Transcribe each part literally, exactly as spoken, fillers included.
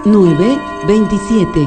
nueve veintisiete.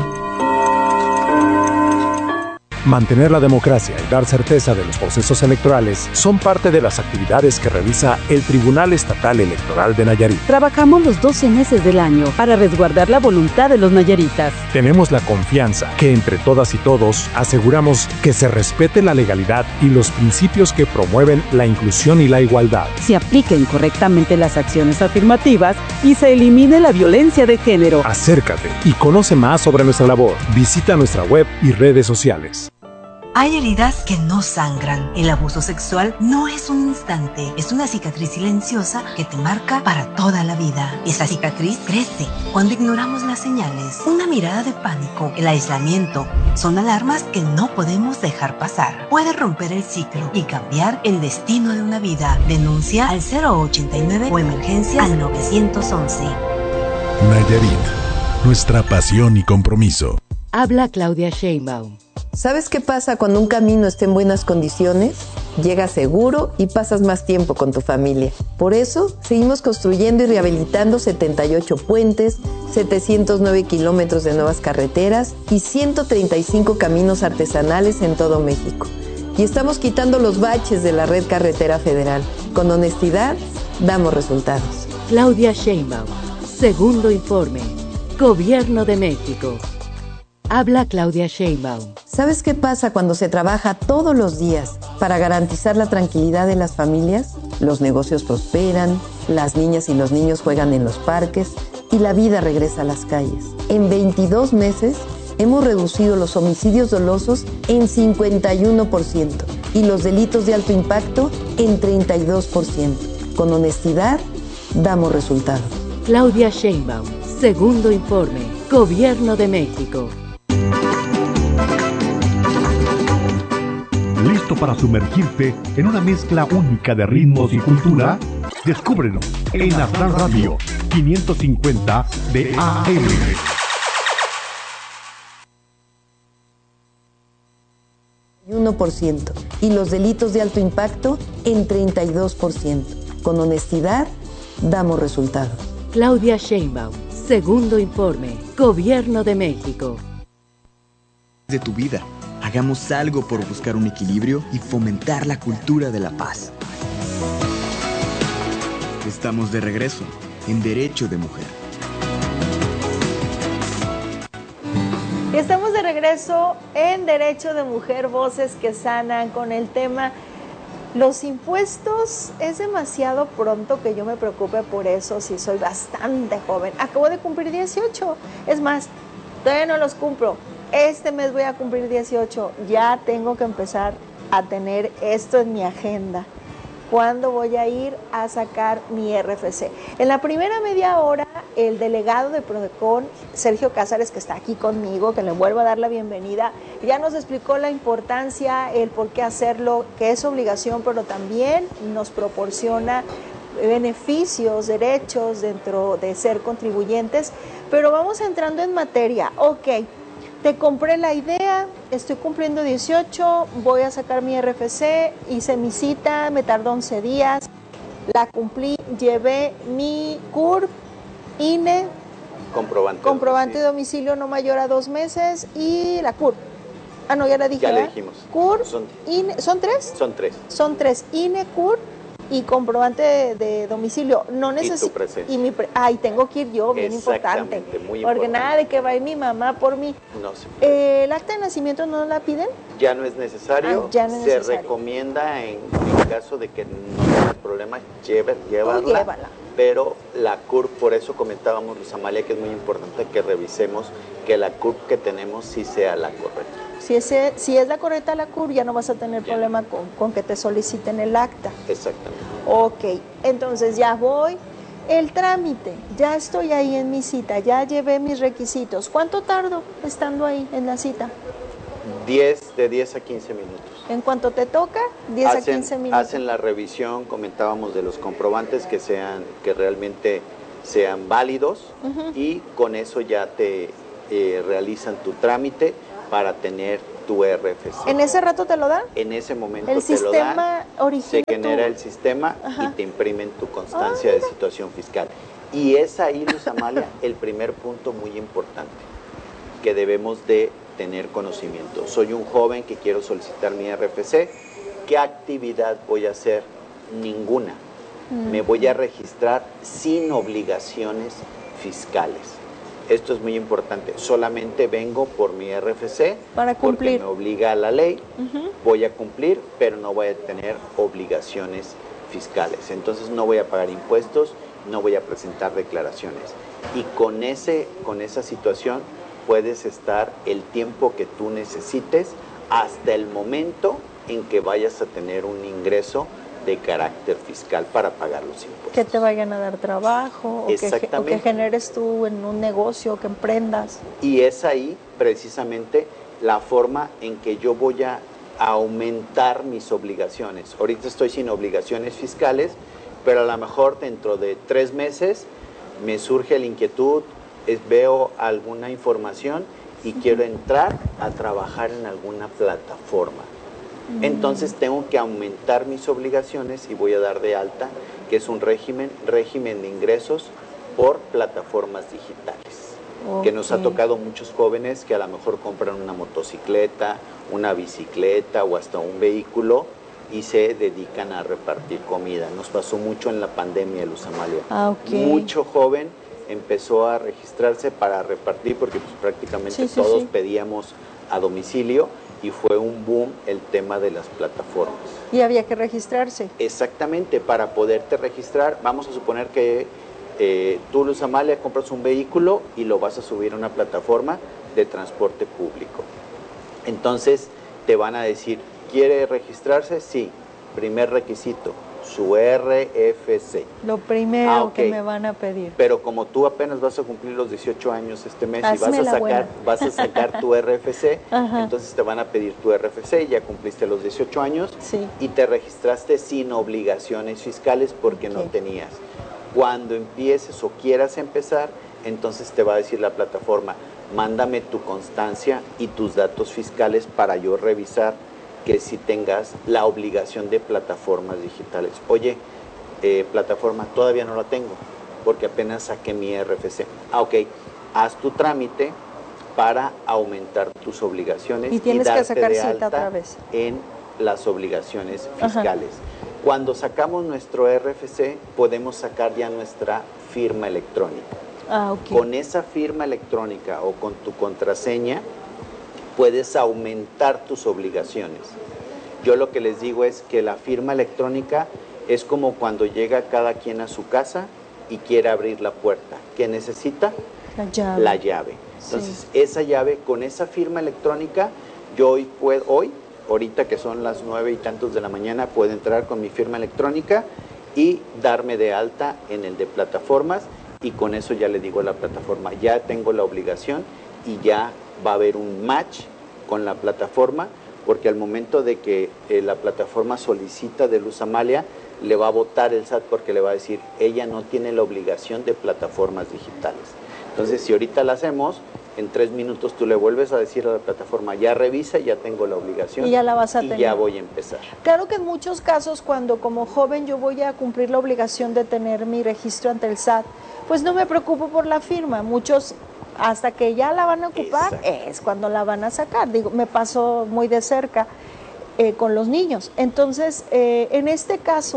Mantener la democracia y dar certeza de los procesos electorales son parte de las actividades que realiza el Tribunal Estatal Electoral de Nayarit. Trabajamos los doce meses del año para resguardar la voluntad de los nayaritas. Tenemos la confianza que entre todas y todos aseguramos que se respete la legalidad y los principios que promueven la inclusión y la igualdad. Se apliquen correctamente las acciones afirmativas y se elimine la violencia de género. Acércate y conoce más sobre nuestra labor. Visita nuestra web y redes sociales. Hay heridas que no sangran. El abuso sexual no es un instante, es una cicatriz silenciosa que te marca para toda la vida. Esa cicatriz crece cuando ignoramos las señales. Una mirada de pánico, el aislamiento, son alarmas que no podemos dejar pasar. Puede romper el ciclo y cambiar el destino de una vida. Denuncia al cero ochenta y nueve o emergencia al nueve once. Nayarit, nuestra pasión y compromiso. Habla Claudia Sheinbaum. ¿Sabes qué pasa cuando un camino está en buenas condiciones? Llegas seguro y pasas más tiempo con tu familia. Por eso, seguimos construyendo y rehabilitando setenta y ocho puentes, setecientos nueve kilómetros de nuevas carreteras y ciento treinta y cinco caminos artesanales en todo México. Y estamos quitando los baches de la red carretera federal. Con honestidad, damos resultados. Claudia Sheinbaum. Segundo informe. Gobierno de México. Habla Claudia Sheinbaum. ¿Sabes qué pasa cuando se trabaja todos los días para garantizar la tranquilidad de las familias? Los negocios prosperan, las niñas y los niños juegan en los parques y la vida regresa a las calles. En veintidós meses hemos reducido los homicidios dolosos en cincuenta y uno por ciento y los delitos de alto impacto en treinta y dos por ciento. Con honestidad, damos resultados. Claudia Sheinbaum. Segundo informe. Gobierno de México. ¿Listo para sumergirte en una mezcla única de ritmos y cultura? Descúbrelo en Astral Radio quinientos cincuenta de A M. uno por ciento y los delitos de alto impacto en treinta y dos por ciento. Con honestidad, damos resultados. Claudia Sheinbaum. Segundo informe. Gobierno de México. De tu vida. Hagamos algo por buscar un equilibrio y fomentar la cultura de la paz. Estamos de regreso en Derecho de Mujer. Estamos de regreso en Derecho de Mujer, voces que sanan, con el tema los impuestos. Es demasiado pronto que yo me preocupe por eso si soy bastante joven. Acabo de cumplir dieciocho. Es más, todavía no los cumplo. Este mes voy a cumplir dieciocho, ya tengo que empezar a tener esto en mi agenda. ¿Cuándo voy a ir a sacar mi R F C? En la primera media hora, el delegado de Prodecon, Sergio Cázares, que está aquí conmigo, que le vuelvo a dar la bienvenida, ya nos explicó la importancia, el por qué hacerlo, que es obligación, pero también nos proporciona beneficios, derechos dentro de ser contribuyentes. Pero vamos entrando en materia. Ok. Te compré la idea, estoy cumpliendo dieciocho, voy a sacar mi R F C, hice mi cita, me tardó once días, la cumplí, llevé mi C U R P, I N E, comprobante, comprobante de domicilio no mayor a dos meses y la C U R P. Ah, no, ya la dije. Ya ¿verdad? le dijimos. C U R P, son, I N E, ¿son tres? Son tres. Son tres, I N E, C U R P y comprobante de, de domicilio. No necesito. Y tu presencia. Y mi pre Ay, tengo que ir yo, bien importante. Muy porque importante. Nada de que va a ir mi mamá por mí. No se eh, ¿El acta de nacimiento no la piden? Ya no es necesario. Ah, ya no es se necesario. recomienda en, en caso de que no tengas problemas, lleve, llévala. Oh, llévala. Pero la C U R P, por eso comentábamos, Luz Amalia, que es muy importante que revisemos que la C U R P que tenemos sí sea la correcta. Si, ese, si es la correcta la C U R P, ya no vas a tener ya. problema con, con que te soliciten el acta. Exactamente. Ok, entonces ya voy. El trámite, ya estoy ahí en mi cita, ya llevé mis requisitos. ¿Cuánto tardo estando ahí en la cita? diez, de diez a quince minutos. En cuanto te toca, diez a quince minutos. Hacen la revisión, comentábamos de los comprobantes que sean, que realmente sean válidos, uh-huh. y con eso ya te eh, realizan tu trámite para tener tu R F C. ¿En ese rato te lo dan? En ese momento el te lo dan, origina se genera tu... el sistema, ajá. y te imprimen tu constancia ah, de situación fiscal. Y es ahí, Luz Amalia, el primer punto muy importante que debemos de tener conocimiento. Soy un joven que quiero solicitar mi R F C. ¿Qué actividad voy a hacer? Ninguna. Mm. Me voy a registrar sin obligaciones fiscales. Esto es muy importante. Solamente vengo por mi R F C para cumplir. Porque me obliga a la ley. Uh-huh. Voy a cumplir, pero no voy a tener obligaciones fiscales. Entonces no voy a pagar impuestos, no voy a presentar declaraciones. Y con, ese, con esa situación puedes estar el tiempo que tú necesites hasta el momento en que vayas a tener un ingreso de carácter fiscal para pagar los impuestos. Que te vayan a dar trabajo, o que, o que generes tú en un negocio, que emprendas. Y es ahí precisamente la forma en que yo voy a aumentar mis obligaciones. Ahorita estoy sin obligaciones fiscales, pero a lo mejor dentro de tres meses me surge la inquietud, es, veo alguna información y uh-huh. quiero entrar a trabajar en alguna plataforma. Entonces tengo que aumentar mis obligaciones y voy a dar de alta, que es un régimen, régimen de ingresos por plataformas digitales. Okay. Que nos ha tocado muchos jóvenes que a lo mejor compran una motocicleta, una bicicleta o hasta un vehículo y se dedican a repartir comida. Nos pasó mucho en la pandemia, Luz Amalia. Ah, okay. Mucho joven empezó a registrarse para repartir porque pues, prácticamente sí, sí, todos sí. pedíamos a domicilio. Y fue un boom el tema de las plataformas. Y había que registrarse. Exactamente, para poderte registrar, vamos a suponer que eh, tú, Luz Amalia, compras un vehículo y lo vas a subir a una plataforma de transporte público. Entonces te van a decir, ¿quiere registrarse? Sí, primer requisito, su R F C. Lo primero ah, okay. que me van a pedir. Pero como tú apenas vas a cumplir los dieciocho años este mes Hazme y vas a sacar vas a sacar tu R F C, entonces te van a pedir tu R F C, ya cumpliste los dieciocho años sí. y te registraste sin obligaciones fiscales porque okay. no tenías. Cuando empieces o quieras empezar, entonces te va a decir la plataforma, mándame tu constancia y tus datos fiscales para yo revisar que si tengas la obligación de plataformas digitales. Oye, eh, plataforma, todavía no la tengo, porque apenas saqué mi R F C. Ah, ok, haz tu trámite para aumentar tus obligaciones y, tienes y darte que sacar de cita alta otra vez. En las obligaciones fiscales. Ajá. Cuando sacamos nuestro R F C, podemos sacar ya nuestra firma electrónica. Ah, okay. Con esa firma electrónica o con tu contraseña, puedes aumentar tus obligaciones. Yo lo que les digo es que la firma electrónica es como cuando llega cada quien a su casa y quiere abrir la puerta. ¿Qué necesita? La llave. La llave. Entonces, sí. esa llave, con esa firma electrónica, yo hoy puedo, hoy, ahorita que son las nueve y tantos de la mañana, puedo entrar con mi firma electrónica y darme de alta en el de plataformas y con eso ya le digo a la plataforma, ya tengo la obligación y ya va a haber un match con la plataforma, porque al momento de que eh, la plataforma solicita de Luz Amalia, le va a votar el S A T porque le va a decir, ella no tiene la obligación de plataformas digitales. Entonces, si ahorita la hacemos, en tres minutos tú le vuelves a decir a la plataforma, ya revisa, ya tengo la obligación y ya la vas a y tener. Ya voy a empezar. Claro que en muchos casos, cuando como joven yo voy a cumplir la obligación de tener mi registro ante el S A T, pues no me preocupo por la firma. Muchos, hasta que ya la van a ocupar, exacto, es cuando la van a sacar. Digo, me pasó muy de cerca eh, con los niños. Entonces, eh, en este caso,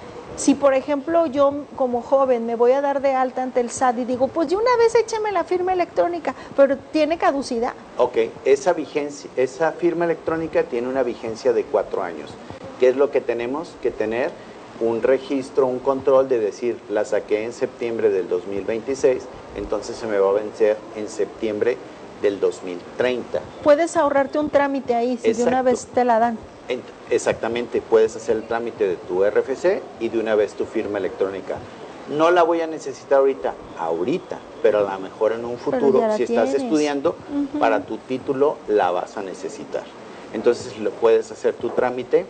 si por ejemplo yo como joven me voy a dar de alta ante el S A T y digo, pues de una vez écheme la firma electrónica, pero tiene caducidad. Ok, esa vigencia, esa firma electrónica tiene una vigencia de cuatro años. ¿Qué es lo que tenemos que tener? Un registro, un control de decir, la saqué en septiembre del dos mil veintiséis, entonces se me va a vencer en septiembre del dos mil treinta. Puedes ahorrarte un trámite ahí, si Exacto. de una vez te la dan. Exactamente, puedes hacer el trámite de tu R F C y de una vez tu firma electrónica. No la voy a necesitar ahorita, ahorita, pero a lo mejor en un futuro, si estás tienes. estudiando, uh-huh. para tu título la vas a necesitar. Entonces lo puedes hacer tu trámite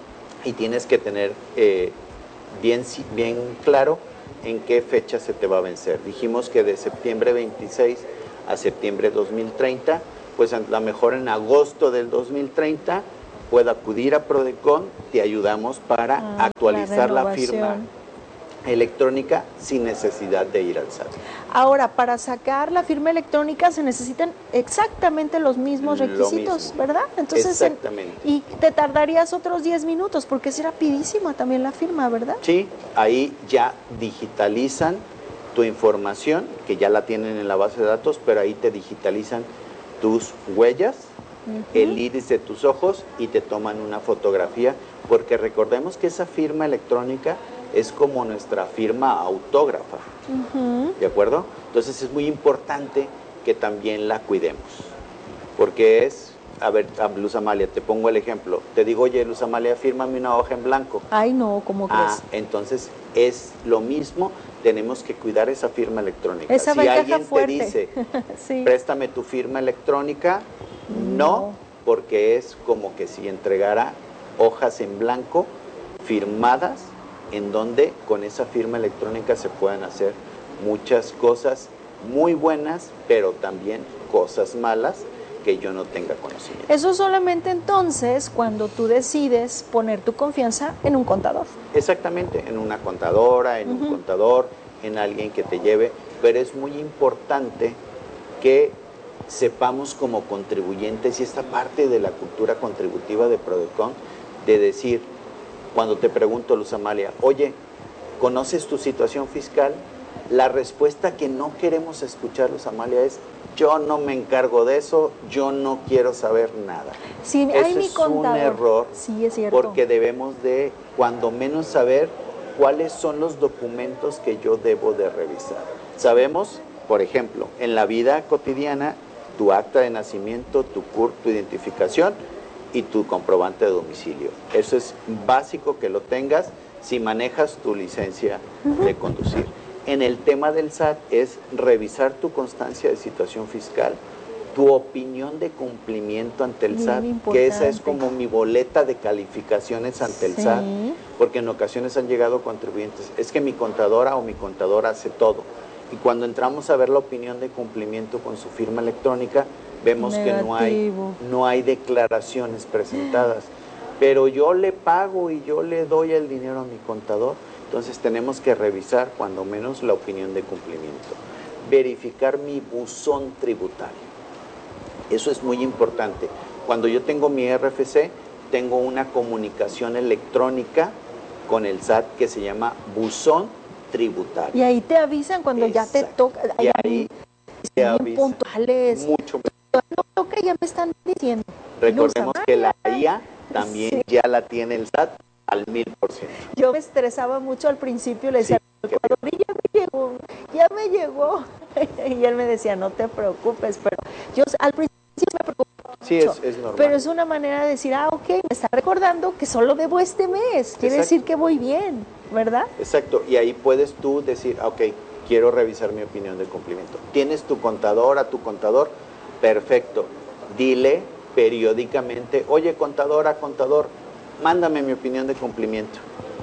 y tienes que tener eh, bien, bien claro en qué fecha se te va a vencer. Dijimos que de septiembre veintiséis a septiembre dos mil treinta, pues a lo mejor en agosto del dos mil treinta puedo acudir a Prodecon, te ayudamos para ah, actualizar la, la firma electrónica sin necesidad de ir al S A T. Ahora, para sacar la firma electrónica se necesitan exactamente los mismos requisitos, mismo. ¿verdad? Entonces, exactamente. En, y te tardarías otros diez minutos, porque es rapidísima también la firma, ¿verdad? Sí, ahí ya digitalizan tu información, que ya la tienen en la base de datos, pero ahí te digitalizan tus huellas, uh-huh. el iris de tus ojos y te toman una fotografía, porque recordemos que esa firma electrónica es como nuestra firma autógrafa, uh-huh. ¿de acuerdo? Entonces es muy importante que también la cuidemos, porque es, a ver, a Luz Amalia, te pongo el ejemplo, te digo, oye, Luz Amalia, fírmame una hoja en blanco. Ay, no, ¿cómo crees? Ah, entonces es lo mismo, tenemos que cuidar esa firma electrónica. Esa si alguien fuerte. te dice, sí. préstame tu firma electrónica, no. no, porque es como que si entregara hojas en blanco firmadas, en donde con esa firma electrónica se pueden hacer muchas cosas muy buenas, pero también cosas malas que yo no tenga conocimiento. Eso solamente entonces cuando tú decides poner tu confianza en un contador. Exactamente, en una contadora, en uh-huh. un contador, en alguien que te lleve, pero es muy importante que sepamos como contribuyentes, y esta parte de la cultura contributiva de Prodecon, de decir, cuando te pregunto, Luz Amalia, oye, ¿conoces tu situación fiscal? La respuesta que no queremos escuchar, Luz Amalia, es, yo no me encargo de eso, yo no quiero saber nada. Sí, eso hay mi es contador. un error, sí, es cierto. porque debemos de, cuando menos, saber cuáles son los documentos que yo debo de revisar. Sabemos, por ejemplo, en la vida cotidiana, tu acta de nacimiento, tu C U R, tu identificación y tu comprobante de domicilio. Eso es básico que lo tengas si manejas tu licencia uh-huh. de conducir. En el tema del S A T es revisar tu constancia de situación fiscal, tu opinión de cumplimiento ante el Bien S A T, importante. que esa es como mi boleta de calificaciones ante el sí. S A T, porque en ocasiones han llegado contribuyentes, es que mi contadora o mi contador hace todo. Y cuando entramos a ver la opinión de cumplimiento con su firma electrónica, vemos Negativo. que no hay, no hay declaraciones presentadas. Pero yo le pago y yo le doy el dinero a mi contador, entonces tenemos que revisar cuando menos la opinión de cumplimiento. Verificar mi buzón tributario. Eso es muy importante. Cuando yo tengo mi R F C, tengo una comunicación electrónica con el S A T que se llama buzón tributario. Y ahí te avisan cuando Exacto. ya te toca. Y ahí te avisan. Puntuales. Mucho No toca, ya me están diciendo. Recordemos que la I A también sí. ya la tiene el S A T al mil por ciento. Yo me estresaba mucho al principio, le decía, sí, ya me llegó, ya me llegó. Y él me decía, no te preocupes, pero yo al principio me preocupaba sí, mucho. Es, es normal. Pero es una manera de decir, ah, ok, me está recordando que solo debo este mes, quiere Exacto. decir que voy bien, ¿verdad? Exacto, y ahí puedes tú decir, ok, quiero revisar mi opinión de cumplimiento. ¿Tienes tu contadora, tu contador? Perfecto, dile periódicamente, oye, contadora, contador, mándame mi opinión de cumplimiento,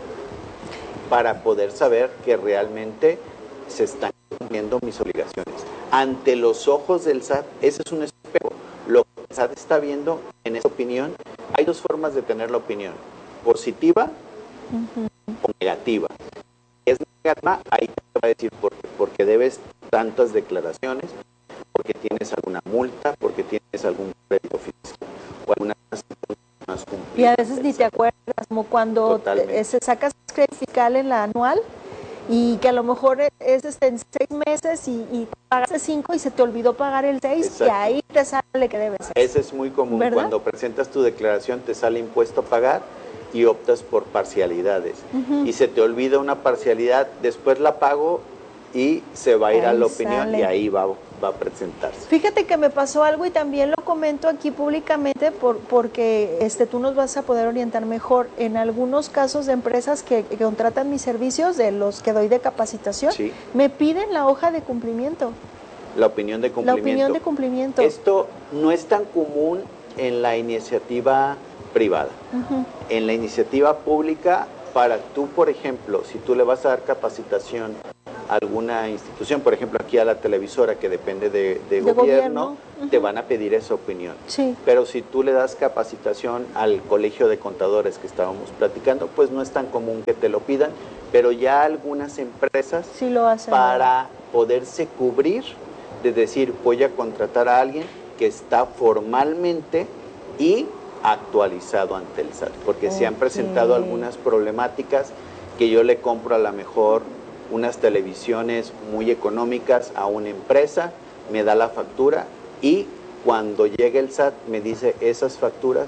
para poder saber que realmente se están cumpliendo mis obligaciones. Ante los ojos del S A T, ese es un espejo. Lo que el S A T está viendo en esa opinión, hay dos formas de tener la opinión, positiva uh-huh. o negativa. Si es negativa, ahí te va a decir por qué, porque debes tantas declaraciones, porque tienes alguna multa, porque tienes algún crédito fiscal o alguna más cumplida. Y a veces ni te acuerdas, como cuando te, se sacas crédito fiscal en la anual y que a lo mejor es este, en seis meses y, y pagaste cinco y se te olvidó pagar el seis. Exacto. Y ahí te sale que debes. Ese es muy común. ¿Verdad? Cuando presentas tu declaración te sale impuesto a pagar y optas por parcialidades. Uh-huh. Y se te olvida una parcialidad, después la pago y se va a ir ahí a la opinión sale. Y ahí va, va a presentarse. Fíjate que me pasó algo y también lo comento aquí públicamente por, porque este, tú nos vas a poder orientar mejor. En algunos casos de empresas que, que contratan mis servicios, de los que doy de capacitación, sí. me piden la hoja de cumplimiento. La opinión de cumplimiento. La opinión de cumplimiento. Esto no es tan común en la iniciativa privada. Uh-huh. En la iniciativa pública, para tú, por ejemplo, si tú le vas a dar capacitación alguna institución, por ejemplo aquí a la televisora que depende de, de, de gobierno, gobierno. Uh-huh. Te van a pedir esa opinión. Sí. Pero si tú le das capacitación al colegio de contadores que estábamos platicando, pues no es tan común que te lo pidan, pero ya algunas empresas sí lo hacen, para poderse cubrir, de decir voy a contratar a alguien que está formalmente y actualizado ante el S A T, porque okay. se han presentado algunas problemáticas que yo le compro a lo mejor unas televisiones muy económicas a una empresa, me da la factura y cuando llegue el S A T me dice esas facturas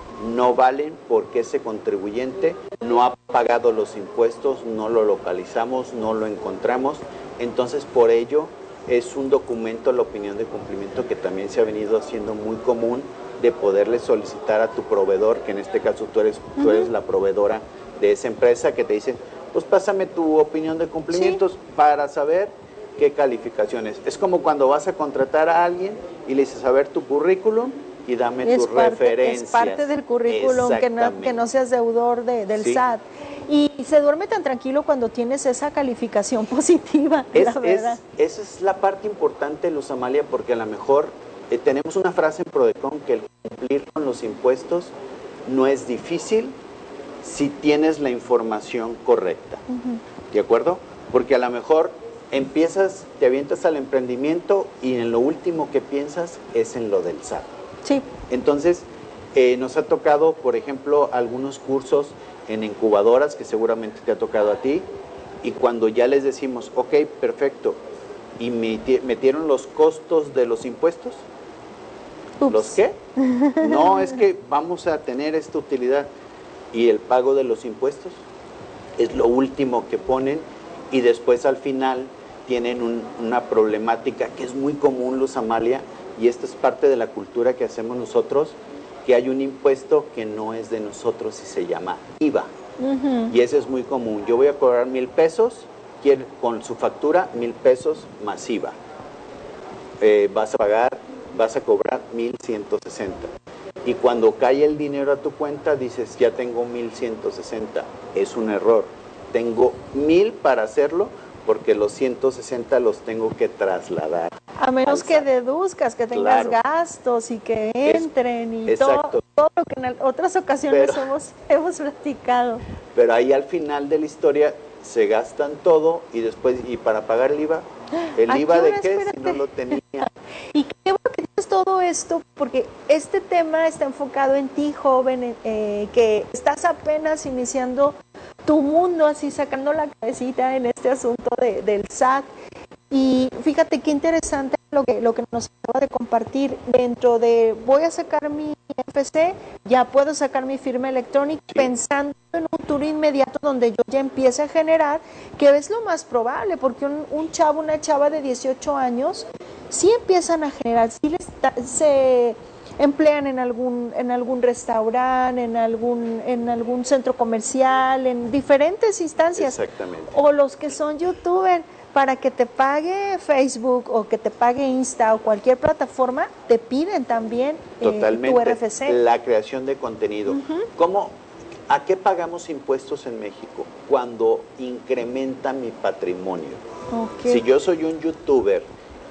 no valen porque ese contribuyente no ha pagado los impuestos, no lo localizamos, no lo encontramos, entonces por ello es un documento, la opinión de cumplimiento que también se ha venido haciendo muy común de poderle solicitar a tu proveedor, que en este caso tú eres, uh-huh. tú eres la proveedora de esa empresa, que te dicen, pues pásame tu opinión de cumplimientos ¿sí? para saber qué calificaciones. Es como cuando vas a contratar a alguien y le dices, a ver tu currículum y dame tus referencias. Es parte del currículum que no, que no seas deudor de, del sí. S A T. Y se duerme tan tranquilo cuando tienes esa calificación positiva, es, la verdad. Es, esa es la parte importante, Luz Amalia, porque a lo mejor eh, tenemos una frase en Prodecon que el cumplir con los impuestos no es difícil si tienes la información correcta. Uh-huh. ¿De acuerdo? Porque a lo mejor empiezas, te avientas al emprendimiento y en lo último que piensas es en lo del S A T. Sí. Entonces, eh, nos ha tocado, por ejemplo, algunos cursos en incubadoras que seguramente te ha tocado a ti, y cuando ya les decimos, ok, perfecto, y metieron los costos de los impuestos, Ups. ¿los qué? No, es que vamos a tener esta utilidad, y el pago de los impuestos es lo último que ponen, y después al final tienen un, una problemática que es muy común, Luz Amalia, y esto es parte de la cultura que hacemos nosotros, que hay un impuesto que no es de nosotros y se llama I V A. Uh-huh. Y ese es muy común. Yo voy a cobrar mil pesos, quiere, con su factura, mil pesos más I V A. Eh, vas a pagar, vas a cobrar mil ciento sesenta. Y cuando cae el dinero a tu cuenta, dices, ya tengo mil ciento sesenta. Es un error. Tengo mil para hacerlo, porque los ciento sesenta los tengo que trasladar. A menos que deduzcas, que tengas claro. gastos y que entren es, y todo, todo lo que en otras ocasiones pero, hemos, hemos platicado. Pero ahí al final de la historia se gastan todo y después, ¿y para pagar el I V A? ¿El I V A de qué? Espérate. Si no lo tenía. Y qué bueno que dices todo esto, porque este tema está enfocado en ti, joven, eh, que estás apenas iniciando tu mundo, así sacando la cabecita en este asunto de, del S A T. Y fíjate qué interesante lo que, lo que nos acaba de compartir. Dentro de voy a sacar mi F C, ya puedo sacar mi firma electrónica, sí. pensando en un futuro inmediato donde yo ya empiece a generar, que es lo más probable, porque un, un chavo, una chava de dieciocho años, sí empiezan a generar, sí les da, se emplean en algún en algún restaurante, en algún en algún centro comercial, en diferentes instancias. Exactamente. O los que son youtubers, para que te pague Facebook o que te pague Insta o cualquier plataforma, te piden también Totalmente. Eh, tu R F C. La creación de contenido. Uh-huh. ¿Cómo, ¿A qué pagamos impuestos en México? Cuando incrementa mi patrimonio. Okay. Si yo soy un youtuber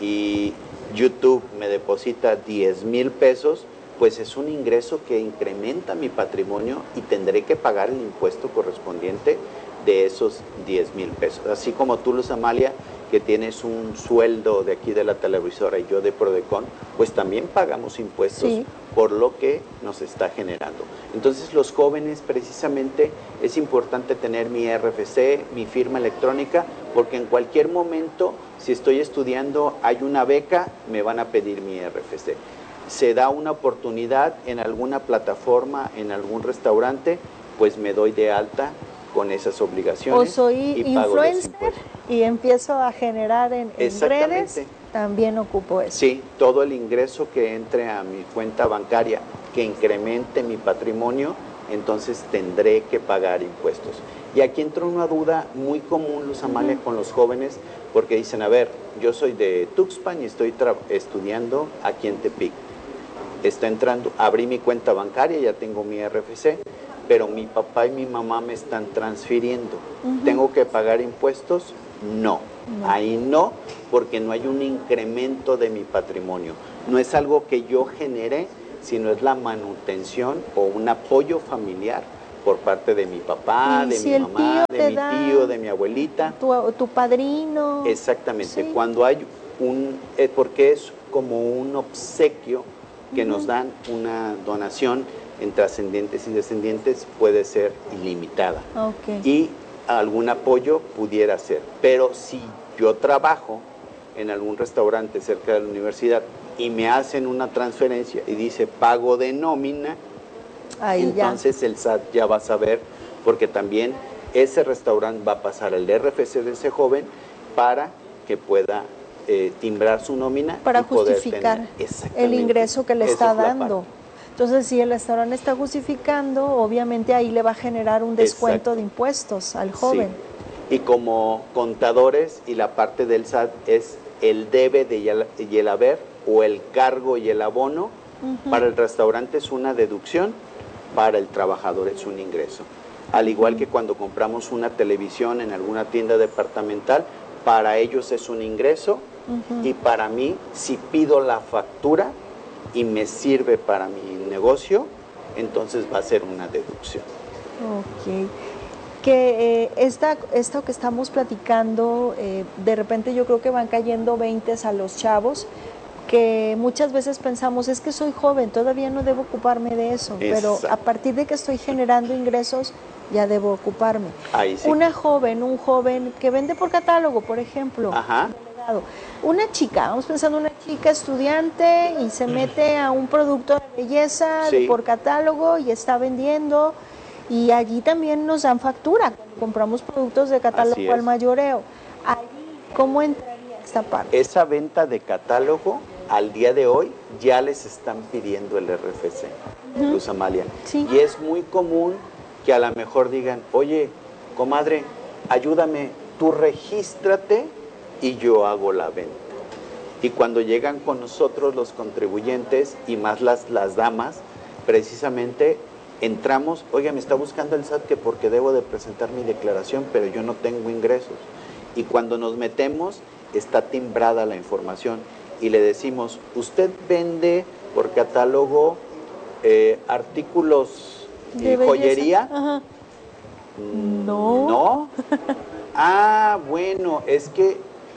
y YouTube me deposita diez mil pesos, pues es un ingreso que incrementa mi patrimonio y tendré que pagar el impuesto correspondiente de esos diez mil pesos. Así como tú, Luz Amalia, que tienes un sueldo de aquí de la televisora y yo de Prodecon, pues también pagamos impuestos sí. por lo que nos está generando. Entonces los jóvenes, precisamente, es importante tener mi R F C, mi firma electrónica, porque en cualquier momento, si estoy estudiando, hay una beca, me van a pedir mi R F C. Se da una oportunidad en alguna plataforma, en algún restaurante, pues me doy de alta con esas obligaciones. O soy y influencer y empiezo a generar en, en redes, también ocupo eso. Sí, todo el ingreso que entre a mi cuenta bancaria, que incremente mi patrimonio, entonces tendré que pagar impuestos. Y aquí entra una duda muy común, Luz Amalia, uh-huh. con los jóvenes, porque dicen, a ver, yo soy de Tuxpan y estoy estudiando aquí en Tepic. Está entrando, abrí mi cuenta bancaria, ya tengo mi R F C, pero mi papá y mi mamá me están transfiriendo. Uh-huh. ¿Tengo que pagar impuestos? No. No. Ahí no, porque no hay un incremento de mi patrimonio. No es algo que yo genere, sino es la manutención o un apoyo familiar por parte de mi papá, de si mi mamá, de mi tío, de mi abuelita. Tu, tu padrino. Exactamente, sí. Cuando hay un, eh, porque es como un obsequio que uh-huh. nos dan, una donación entre ascendientes y descendientes puede ser ilimitada. Okay. Y algún apoyo pudiera ser, pero si yo trabajo en algún restaurante cerca de la universidad y me hacen una transferencia y dice pago de nómina, Ahí entonces ya. el S A T ya va a saber, porque también ese restaurante va a pasar al R F C de ese joven para que pueda eh, timbrar su nómina para y poder justificar tener, el ingreso que le Esa está es la dando. parte. Entonces, si el restaurante está justificando, obviamente ahí le va a generar un descuento Exacto. de impuestos al joven. Sí. Y como contadores, y la parte del S A T es el debe de y el haber, o el cargo y el abono. Uh-huh. Para el restaurante es una deducción, para el trabajador es un ingreso. Al igual uh-huh. que cuando compramos una televisión en alguna tienda departamental, para ellos es un ingreso, uh-huh. y para mí, si pido la factura y me sirve para mi negocio, entonces va a ser una deducción. Ok. Que eh, esta, esto que estamos platicando, eh, de repente yo creo que van cayendo veintes a los chavos, que muchas veces pensamos, es que soy joven, todavía no debo ocuparme de eso, Exacto. pero a partir de que estoy generando ingresos, ya debo ocuparme. Ahí sí. Una joven, un joven que vende por catálogo, por ejemplo, Ajá. una chica, vamos pensando una chica estudiante y se mete a un producto de belleza sí. por catálogo y está vendiendo, y allí también nos dan factura cuando compramos productos de catálogo al mayoreo. Allí, ¿cómo entraría esta parte? Esa venta de catálogo al día de hoy ya les están pidiendo el R F C, uh-huh. Luz Amalia. Sí. Y es muy común que a lo mejor digan, oye, comadre, ayúdame, tú regístrate y yo hago la venta. Y cuando llegan con nosotros los contribuyentes y más las, las damas, precisamente entramos, oiga, me está buscando el S A T que porque debo de presentar mi declaración, pero yo no tengo ingresos. Y cuando nos metemos, está timbrada la información y le decimos, ¿usted vende por catálogo eh, artículos de joyería? Ajá. No. ¿No? Ah, bueno, es que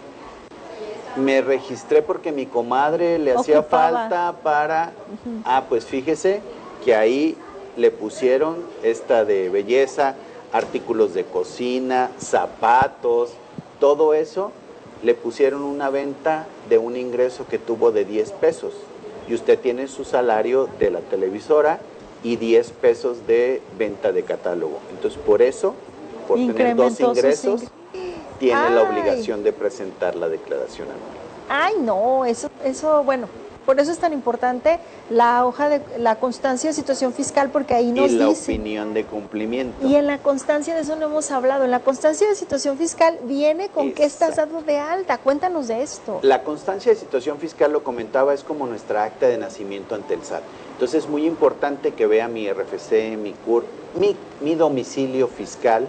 me registré porque mi comadre le hacía Ocupaba. falta para... Uh-huh. Ah, pues fíjese que ahí le pusieron esta de belleza, artículos de cocina, zapatos, todo eso, le pusieron una venta de un ingreso que tuvo de diez pesos. Y usted tiene su salario de la televisora y diez pesos de venta de catálogo. Entonces, por eso, por tener dos ingresos, ing... tiene Ay. la obligación de presentar la declaración anual. Ay, no, eso, eso, bueno, por eso es tan importante la hoja de la constancia de situación fiscal, porque ahí nos dice. Y la dice, opinión de cumplimiento. Y en la constancia, de eso no hemos hablado, en la constancia de situación fiscal viene con Exacto. qué estás dado de alta. Cuéntanos de esto. La constancia de situación fiscal, lo comentaba, es como nuestra acta de nacimiento ante el S A T. Entonces es muy importante que vea mi R F C, mi C U R, mi, mi domicilio fiscal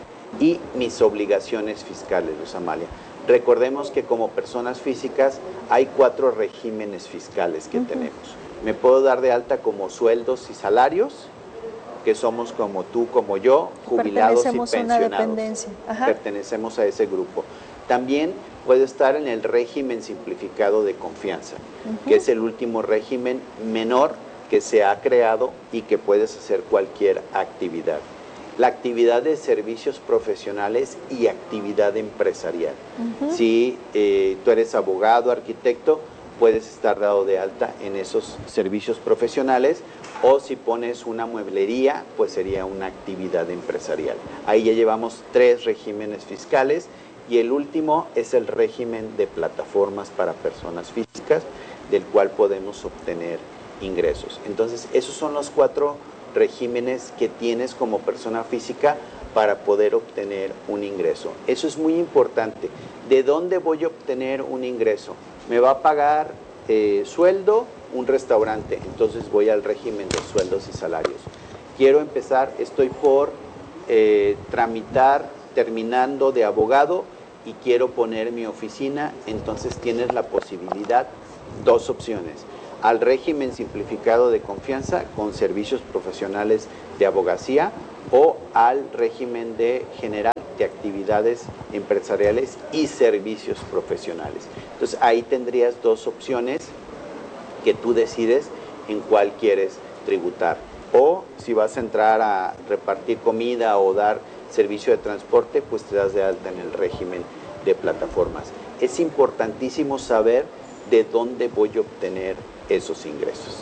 y mis obligaciones fiscales, Luz Amalia. Recordemos que como personas físicas hay cuatro regímenes fiscales que uh-huh. tenemos. Me puedo dar de alta como sueldos y salarios, que somos como tú, como yo, jubilados y pensionados. A una dependencia. Ajá. Pertenecemos a ese grupo. También puede estar en el régimen simplificado de confianza, uh-huh. que es el último régimen menor que se ha creado y que puedes hacer cualquier actividad. La actividad de servicios profesionales y actividad empresarial. Uh-huh. Si eh, tú eres abogado, arquitecto, puedes estar dado de alta en esos servicios profesionales, o si pones una mueblería, pues sería una actividad empresarial. Ahí ya llevamos tres regímenes fiscales y el último es el régimen de plataformas para personas físicas, del cual podemos obtener ingresos. Entonces, esos son los cuatro regímenes que tienes como persona física para poder obtener un ingreso. Eso es muy importante. ¿De dónde voy a obtener un ingreso? Me va a pagar eh, sueldo un restaurante, entonces voy al régimen de sueldos y salarios. Quiero empezar, estoy por eh, tramitar, terminando de abogado, y quiero poner mi oficina, entonces tienes la posibilidad, dos opciones, al régimen simplificado de confianza con servicios profesionales de abogacía o al régimen de general de actividades empresariales y servicios profesionales. Entonces ahí tendrías dos opciones que tú decides en cuál quieres tributar. O si vas a entrar a repartir comida o dar servicio de transporte, pues te das de alta en el régimen de plataformas. Es importantísimo saber de dónde voy a obtener esos ingresos.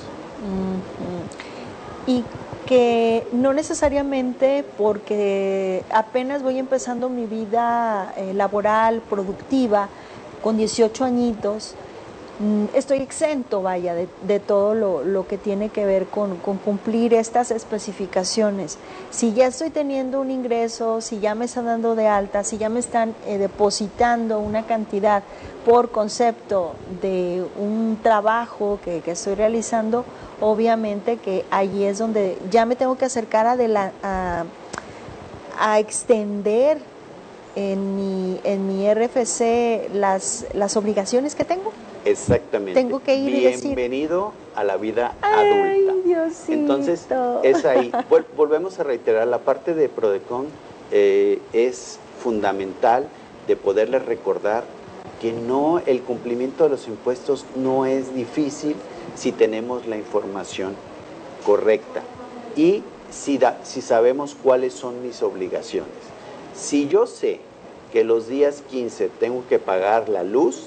Uh-huh. Y que no necesariamente porque apenas voy empezando mi vida eh, laboral, productiva, con dieciocho añitos, estoy exento, vaya, de, de todo lo, lo que tiene que ver con, con cumplir estas especificaciones. Si ya estoy teniendo un ingreso, si ya me están dando de alta, si ya me están eh, depositando una cantidad por concepto de un trabajo que, que estoy realizando, obviamente que ahí es donde ya me tengo que acercar a, de la, a, a extender en mi, en mi R F C las, las obligaciones que tengo. Exactamente. Tengo que ir y decir, bienvenido a la vida ay, adulta. Diosito. Entonces, es ahí. Vol- volvemos a reiterar, la parte de Prodecon eh, es fundamental de poderles recordar que no, el cumplimiento de los impuestos no es difícil si tenemos la información correcta y si, da, si sabemos cuáles son mis obligaciones. Si yo sé que los días quince tengo que pagar la luz,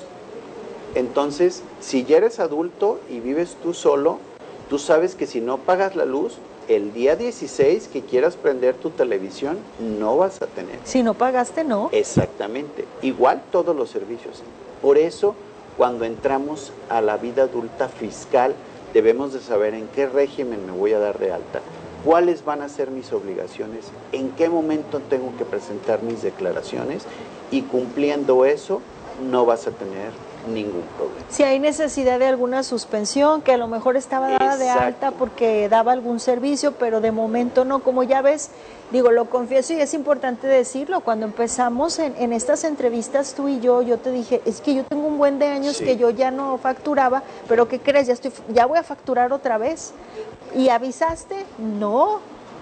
entonces, si ya eres adulto y vives tú solo, tú sabes que si no pagas la luz, el día dieciséis que quieras prender tu televisión, no vas a tener. Si no pagaste, no. Exactamente. Igual todos los servicios. Por eso, cuando entramos a la vida adulta fiscal, debemos de saber en qué régimen me voy a dar de alta, cuáles van a ser mis obligaciones, en qué momento tengo que presentar mis declaraciones y cumpliendo eso, no vas a tener ningún problema. Si hay necesidad de alguna suspensión, que a lo mejor estaba dada de alta porque daba algún servicio, pero de momento no, como ya ves, digo, lo confieso y es importante decirlo, cuando empezamos en, en estas entrevistas tú y yo, yo te dije, es que yo tengo un buen de años sí. que yo ya no facturaba, pero ¿qué crees? Ya, estoy, ya voy a facturar otra vez. ¿Y avisaste? No,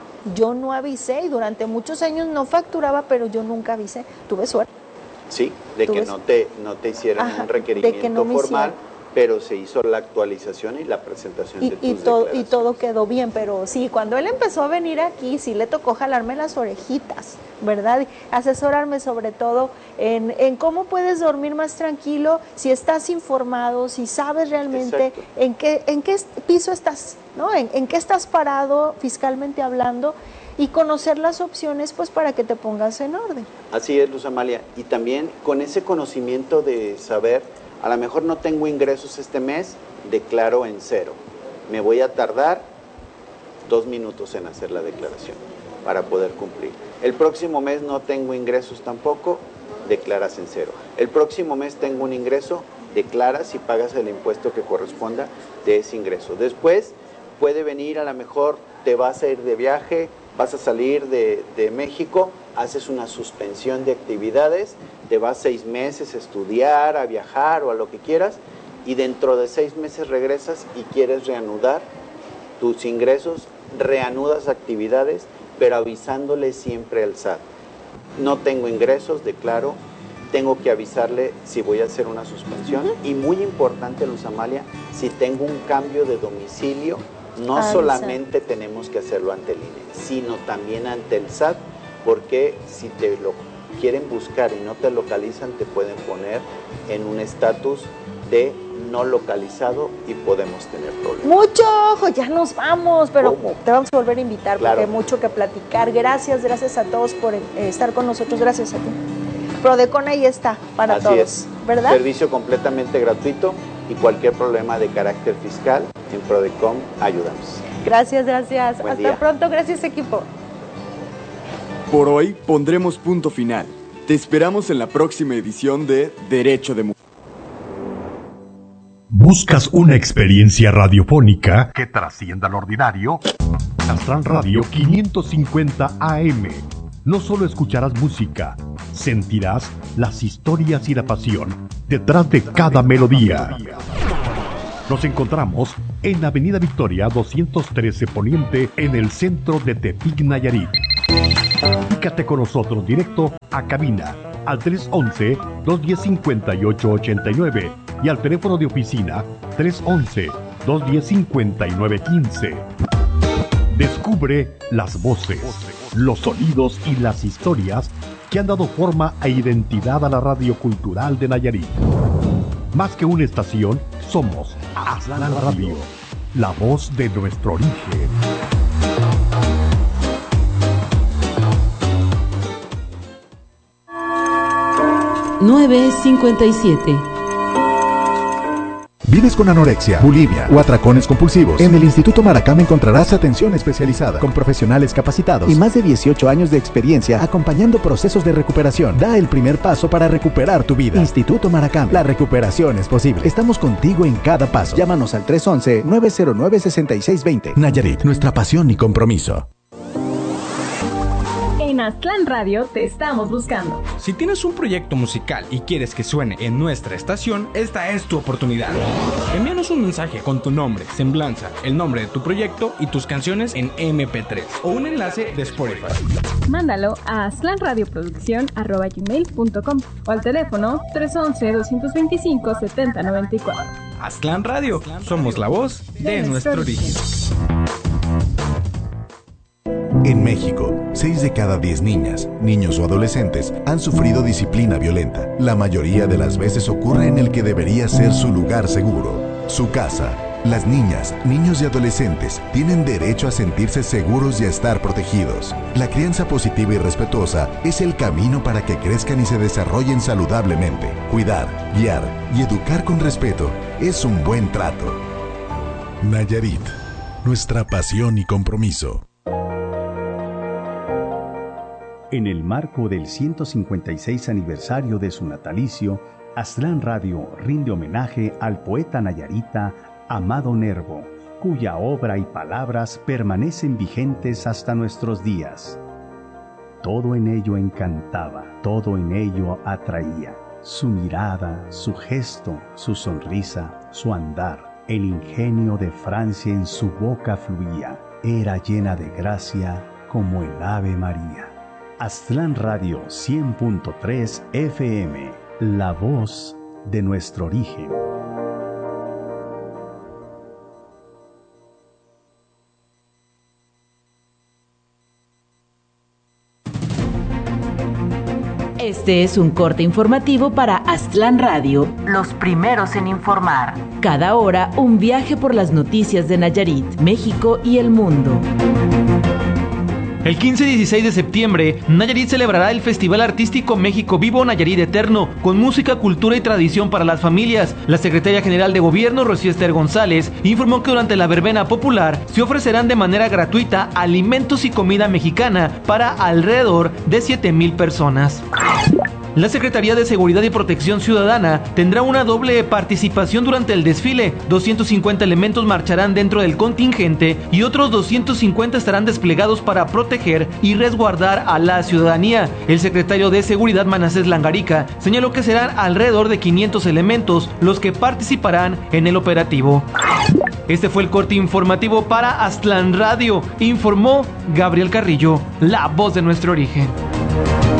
yo no avisé y durante muchos años no facturaba, pero yo nunca avisé. Tuve suerte. Sí, de que no te, no te hicieron Ajá, un requerimiento no formal, pero se hizo la actualización y la presentación y, de tus y todo, declaraciones. Y todo quedó bien, pero sí, cuando él empezó a venir aquí, sí le tocó jalarme las orejitas, ¿verdad? Y asesorarme sobre todo en, en cómo puedes dormir más tranquilo, si estás informado, si sabes realmente en qué, en qué piso estás, ¿no? En, en qué estás parado fiscalmente hablando, y conocer las opciones pues para que te pongas en orden. Así es, Luz Amalia, y también con ese conocimiento de saber, a lo mejor no tengo ingresos este mes, declaro en cero. Me voy a tardar dos minutos en hacer la declaración para poder cumplir. El próximo mes no tengo ingresos tampoco, declaras en cero. El próximo mes tengo un ingreso, declaras y pagas el impuesto que corresponda de ese ingreso. Después puede venir, a lo mejor te vas a ir de viaje, vas a salir de, de México, haces una suspensión de actividades, te vas seis meses a estudiar, a viajar o a lo que quieras, y dentro de seis meses regresas y quieres reanudar tus ingresos, reanudas actividades, pero avisándole siempre al S A T. No tengo ingresos, declaro, tengo que avisarle si voy a hacer una suspensión, uh-huh. y muy importante, Luz Amalia, si tengo un cambio de domicilio, no Avisa. solamente tenemos que hacerlo ante el I N E, sino también ante el S A T, porque si te lo quieren buscar y no te localizan, te pueden poner en un estatus de no localizado y podemos tener problemas. Mucho ojo, ya nos vamos, pero ¿Cómo? Te vamos a volver a invitar claro. porque hay mucho que platicar. Gracias, gracias a todos por eh, estar con nosotros, gracias a ti. Prodecon ahí está para Así todos, es. ¿verdad? Servicio completamente gratuito y cualquier problema de carácter fiscal en Prodecon ayudamos. Gracias, gracias. Buen Hasta día. pronto, gracias equipo. Por hoy pondremos punto final. Te esperamos en la próxima edición de Derecho de Mujer. ¿Buscas una experiencia radiofónica que trascienda lo ordinario? Astral Radio quinientos cincuenta A M no solo escucharás música, sentirás las historias y la pasión detrás de cada melodía. Nos encontramos en Avenida Victoria doscientos trece Poniente, en el centro de Tepic, Nayarit. Fíjate con nosotros directo a cabina al tres once, dos diez, cincuenta y ocho ochenta y nueve y al teléfono de oficina tres once, dos diez, cincuenta y nueve quince. Descubre las voces, los sonidos y las historias que han dado forma e identidad a la radio cultural de Nayarit. Más que una estación, somos Aztlán Radio, la voz de nuestro origen. nueve cincuenta y siete. ¿Vives con anorexia, bulimia o atracones compulsivos? En el Instituto Maracam encontrarás atención especializada con profesionales capacitados y más de dieciocho años de experiencia acompañando procesos de recuperación. Da el primer paso para recuperar tu vida. Instituto Maracam, la recuperación es posible. Estamos contigo en cada paso. Llámanos al tres once, nueve cero nueve, seis seis dos cero. Nayarit, nuestra pasión y compromiso. En Aztlán Radio te estamos buscando. Si tienes un proyecto musical y quieres que suene en nuestra estación, esta es tu oportunidad. Envíanos un mensaje con tu nombre, semblanza, el nombre de tu proyecto y tus canciones en eme pe tres o un enlace de Spotify. Mándalo a aztlanradioproducción arroba gmail punto com o al teléfono tres once, doscientos veinticinco, setenta noventa y cuatro. Aztlán Radio, somos la voz de, de nuestro origen. En México, seis de cada diez niñas, niños o adolescentes han sufrido disciplina violenta. La mayoría de las veces ocurre en el que debería ser su lugar seguro, su casa. Las niñas, niños y adolescentes tienen derecho a sentirse seguros y a estar protegidos. La crianza positiva y respetuosa es el camino para que crezcan y se desarrollen saludablemente. Cuidar, guiar y educar con respeto es un buen trato. Nayarit, nuestra pasión y compromiso. En el marco del ciento cincuenta y seis aniversario de su natalicio, Aztlán Radio rinde homenaje al poeta nayarita Amado Nervo, cuya obra y palabras permanecen vigentes hasta nuestros días. Todo en ello encantaba, todo en ello atraía. Su mirada, su gesto, su sonrisa, su andar, el ingenio de Francia en su boca fluía. Era llena de gracia como el Ave María. Aztlán Radio cien punto tres efe eme, la voz de nuestro origen. Este es un corte informativo para Aztlán Radio, los primeros en informar. Cada hora, un viaje por las noticias de Nayarit, México y el mundo. El quince y dieciséis de septiembre, Nayarit celebrará el Festival Artístico México Vivo Nayarit Eterno, con música, cultura y tradición para las familias. La Secretaria General de Gobierno, Rocío Ester González, informó que durante la verbena popular se ofrecerán de manera gratuita alimentos y comida mexicana para alrededor de siete mil personas. La Secretaría de Seguridad y Protección Ciudadana tendrá una doble participación durante el desfile. doscientos cincuenta elementos marcharán dentro del contingente y otros doscientos cincuenta estarán desplegados para proteger y resguardar a la ciudadanía. El secretario de Seguridad, Manasés Langarica, señaló que serán alrededor de quinientos elementos los que participarán en el operativo. Este fue el corte informativo para Aztlán Radio. Informó Gabriel Carrillo, la voz de nuestro origen.